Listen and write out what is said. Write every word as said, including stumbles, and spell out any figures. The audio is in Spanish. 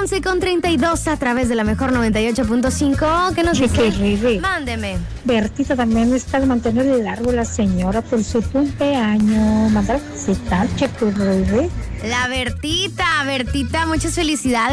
once con treinta y dos a través de la mejor noventa y ocho punto cinco. ¿Qué nos dice? Rebe. Mándeme. Bertita también está de mantener el largo la señora por su cumpleaños. Mandar felicitar, Cheque Rebe. La Bertita, Bertita, muchas felicidades.